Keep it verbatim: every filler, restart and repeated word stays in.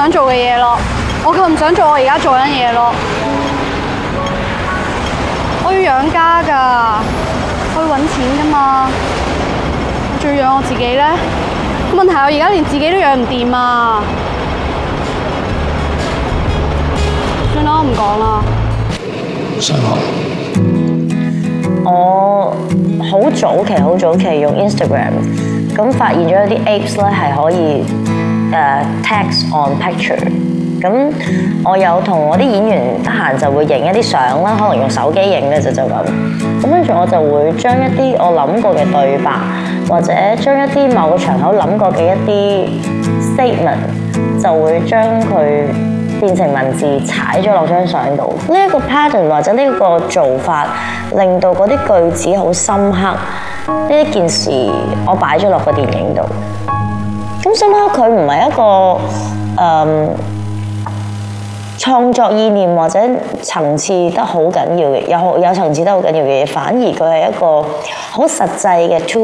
想做嘅嘢咯，我夠唔想做我而家做緊嘢咯。我要養家㗎，我要揾錢㗎嘛，我仲要養我自己咧。問題我而家連自己都養唔掂啊！算啦，我唔講啦。 想學。 我好早期好早期用 Instagram， 咁發現咗一啲 apps 咧係可以誒、uh, text on picture。咁我有同我啲演員得閒就會影一啲相啦，可能用手機影嘅就就咁。咁跟住我就會將一啲我諗過嘅對白，或者將一啲某個場口諗過嘅一啲 statement， 就會將佢變成文字踩咗落張相度。呢一個 pattern 或者呢個做法，令到嗰啲句子好深刻。呢一件事我擺咗落個電影度。咁深刻佢唔係一個誒、嗯創作意念或者層次得好緊要嘅，有有層次得好緊要嘅嘢，反而佢係一個好實際嘅 tool。